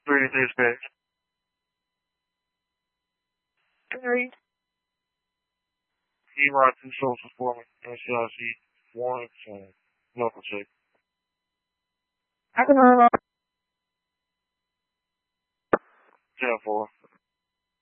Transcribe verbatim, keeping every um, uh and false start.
three dispatch. Three. He write two socials for me. N C I C warrants and local check. I can run ten four.